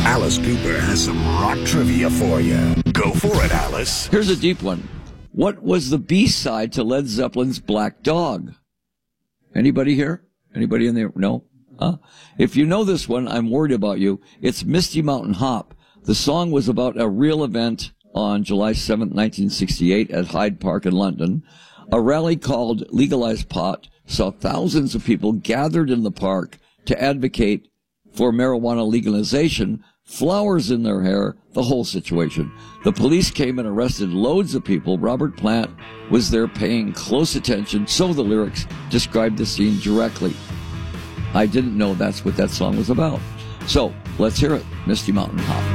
Alice Cooper has some rock trivia for you. Go for it, Alice. Here's a deep one. What was the B-side to Led Zeppelin's Black Dog? Anybody here? Anybody in there? No? Huh? If you know this one, I'm worried about you. It's Misty Mountain Hop. The song was about a real event on July 7, 1968 at Hyde Park in London. A rally called Legalize Pot saw thousands of people gathered in the park to advocate for marijuana legalization, flowers in their hair, the whole situation. The police came and arrested loads of people. Robert Plant was there paying close attention, so the lyrics described the scene directly. I didn't know that's what that song was about. So, let's hear it. Misty Mountain Hop.